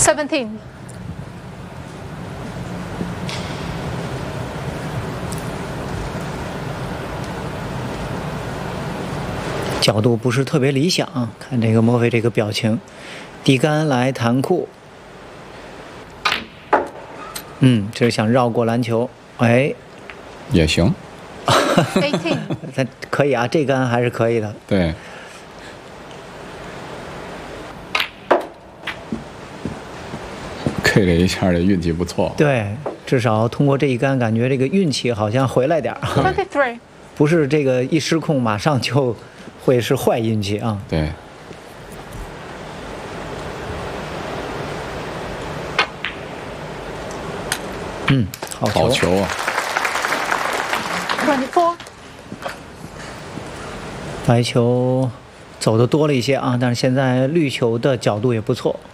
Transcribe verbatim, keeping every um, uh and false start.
seventeen。 角度不是特别理想，看这个墨菲这个表情，低杆来弹库，嗯，这是想绕过篮球，哎， 也行， eighteen， 咱可以啊，这杆还是可以的， 对。K 这一下的运气不错， 对，至少通过这一杆，感觉这个运气好像回来点儿， twenty-three， 不是这个一失控马上就会是坏运气啊。 对。 嗯，好球。 好球啊 ！twenty-four， 白球走的多了一些啊，但是现在绿球的角度也不错。